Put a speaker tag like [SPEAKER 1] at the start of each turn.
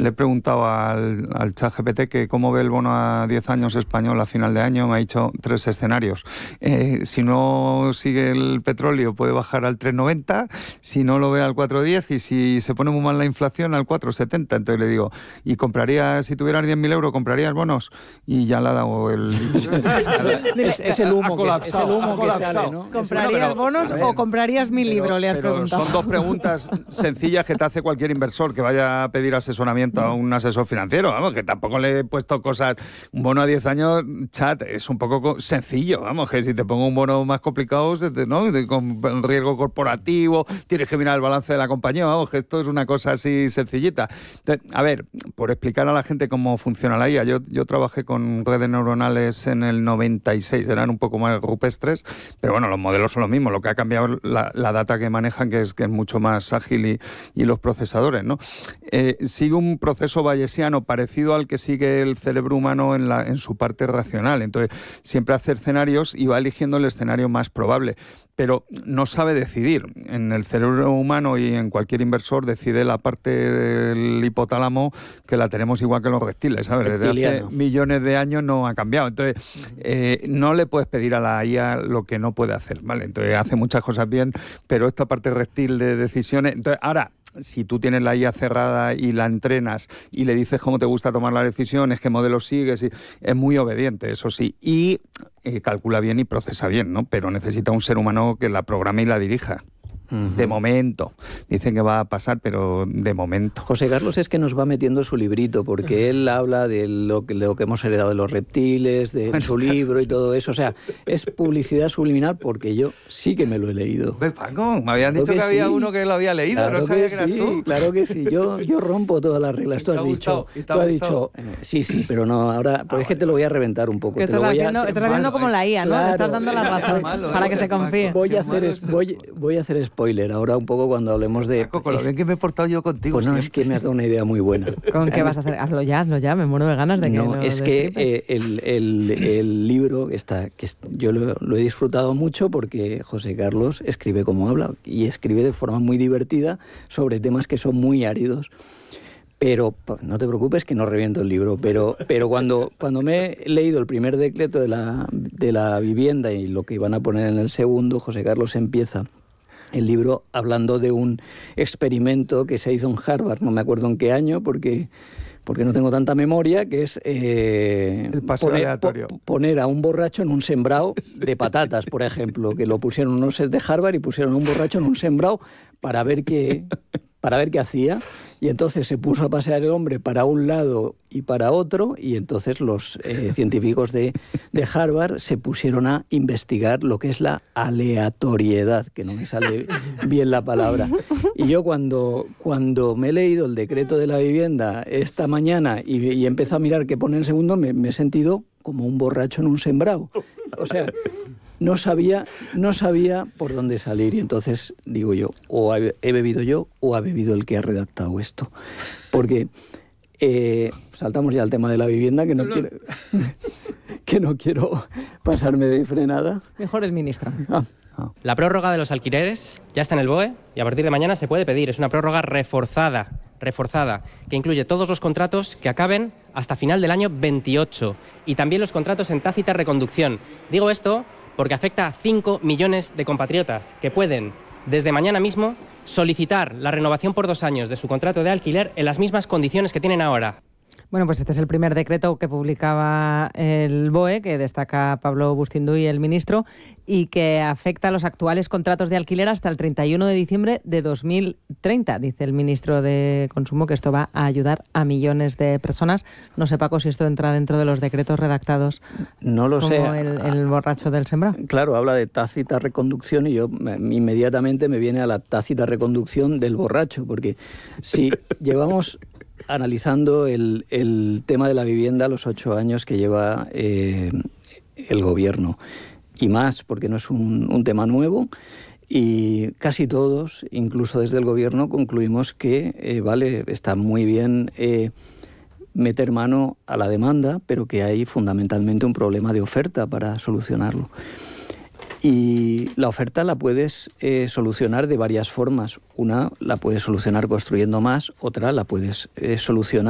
[SPEAKER 1] Le he preguntado al ChatGPT que cómo ve el bono a 10 años español a final de año. Me ha dicho 3 escenarios. Si no sigue el petróleo puede bajar al 3,90, si no lo ve al 4,10 y si se pone muy mal la inflación al 4,70. Entonces le digo, ¿y comprarías, si tuvieras 10.000 euros, comprarías bonos? Y ya le ha dado el...
[SPEAKER 2] es el humo que sale, ¿no?
[SPEAKER 3] ¿Comprarías bonos o comprarías mi libro? Le has preguntado.
[SPEAKER 1] Son 2 preguntas sencillas que te hace cualquier inversor que vaya a pedir asesoramiento a un asesor financiero. Vamos, que tampoco le he puesto cosas... Un bono a 10 años, chat, es un poco sencillo. Vamos, que si te pongo un bono más complicado, ¿no? Con riesgo corporativo, tienes que mirar el balance de la compañía. Vamos, que esto es una cosa así sencillita. Entonces, a ver, por explicar a la gente cómo funciona la IA, yo trabajé con redes neuronales en el 96, eran un poco más rupestres, pero bueno, los modelos son los mismos. Lo que ha cambiado la data que manejan, que es mucho más ágil y los procesadores, ¿no? Sigue un proceso bayesiano parecido al que sigue el cerebro humano en su parte racional. Entonces, siempre hace escenarios y va eligiendo el escenario más probable, pero no sabe decidir. En el cerebro humano y en cualquier inversor decide la parte del hipotálamo, que la tenemos igual que los reptiles, ¿sabes? Desde hace millones de años no ha cambiado. Entonces, no le puedes pedir a la IA lo que no puede hacer, ¿vale? Entonces, hace muchas cosas bien, pero esta parte reptil de decisiones... Entonces, ahora, si tú tienes la IA cerrada y la entrenas y le dices cómo te gusta tomar las decisiones, qué modelos sigues, es muy obediente, eso sí, y calcula bien y procesa bien, ¿no? Pero necesita un ser humano que la programe y la dirija. De momento. Dicen que va a pasar, pero de momento.
[SPEAKER 2] José Carlos es que nos va metiendo su librito, porque él habla de lo que hemos heredado de los reptiles, de su libro y todo eso. O sea, es publicidad subliminal porque yo sí que me lo he leído.
[SPEAKER 1] ¿Ves, Paco? Me habían dicho que había uno que lo había leído, claro, no sabía que eras tú.
[SPEAKER 2] Claro que sí, yo rompo todas las reglas. Tú has dicho, sí, pero no, ahora, porque es que te lo voy a reventar un poco.
[SPEAKER 3] Estás haciendo como la IA, ¿no? Claro, le estás dando la razón para que se confíe.
[SPEAKER 2] Voy a hacer spoiler ahora un poco cuando hablemos de...
[SPEAKER 1] Paco, con lo bien que me he portado yo contigo.
[SPEAKER 2] Pues no, es que me has dado una idea muy buena.
[SPEAKER 3] ¿Con qué vas a hacer? Hazlo ya, me muero de ganas de que...
[SPEAKER 2] No, es que el libro yo lo he disfrutado mucho porque José Carlos escribe como habla y escribe de forma muy divertida sobre temas que son muy áridos. Pero no te preocupes que no reviento el libro, pero cuando me he leído el primer decreto de la vivienda y lo que iban a poner en el segundo, José Carlos empieza el libro hablando de un experimento que se hizo en Harvard, no me acuerdo en qué año, porque no tengo tanta memoria, que es
[SPEAKER 1] el paseo aleatorio.
[SPEAKER 2] Poner a un borracho en un sembrado de patatas, por ejemplo, que lo pusieron unos de Harvard y pusieron a un borracho en un sembrado para ver qué hacía, y entonces se puso a pasear el hombre para un lado y para otro, y entonces los científicos de Harvard se pusieron a investigar lo que es la aleatoriedad, que no me sale bien la palabra. Y yo cuando me he leído el decreto de la vivienda esta mañana y he empezado a mirar qué pone en segundo, me he sentido como un borracho en un sembrado. O sea... No sabía por dónde salir, y entonces digo yo, o he bebido yo o ha bebido el que ha redactado esto. Porque saltamos ya al tema de la vivienda, que no quiero pasarme de frenada.
[SPEAKER 3] Mejor el ministro.
[SPEAKER 4] La prórroga de los alquileres ya está en el BOE y a partir de mañana se puede pedir. Es una prórroga reforzada, que incluye todos los contratos que acaben hasta final del año 28 y también los contratos en tácita reconducción. Digo esto porque afecta a 5 millones de compatriotas que pueden, desde mañana mismo, solicitar la renovación por 2 años de su contrato de alquiler en las mismas condiciones que tienen ahora.
[SPEAKER 3] Bueno, pues este es el primer decreto que publicaba el BOE, que destaca Pablo Bustinduy, el ministro, y que afecta a los actuales contratos de alquiler hasta el 31 de diciembre de 2030. Dice el ministro de Consumo que esto va a ayudar a millones de personas. No sé, Paco, si esto entra dentro de los decretos redactados.
[SPEAKER 2] No lo sé.
[SPEAKER 3] Como el borracho del sembrado.
[SPEAKER 2] Claro, habla de tácita reconducción y yo inmediatamente me viene a la tácita reconducción del borracho, porque si llevamos... analizando el tema de la vivienda, los 8 años que lleva el gobierno, y más porque no es un tema nuevo, y casi todos, incluso desde el gobierno, concluimos que está muy bien meter mano a la demanda, pero que hay fundamentalmente un problema de oferta para solucionarlo. Y la oferta la puedes solucionar de varias formas. Una la puedes solucionar construyendo más, otra la puedes solucionar